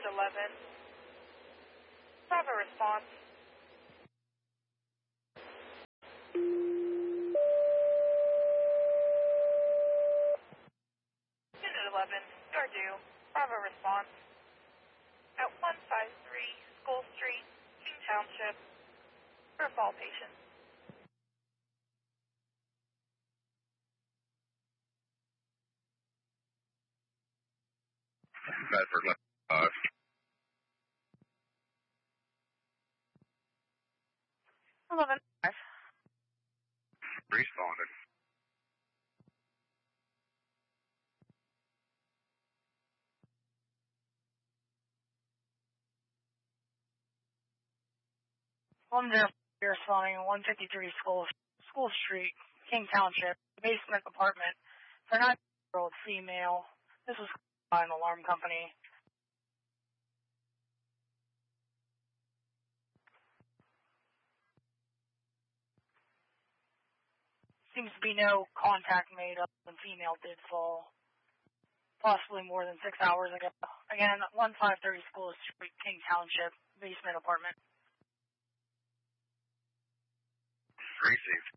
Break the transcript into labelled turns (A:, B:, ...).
A: 11. Bravo response. Unit 11, you're due. Bravo response. At 153 School Street, King Township, for a fall patient.
B: Bedford 5. Responded.
C: You're responding 153 School Street, King Township, basement apartment for a 9-year-old female. This was by an alarm company. Seems to be no contact made up when female did fall. Possibly more than 6 hours ago. Again, 153 School Street, King Township, basement apartment.
B: Received.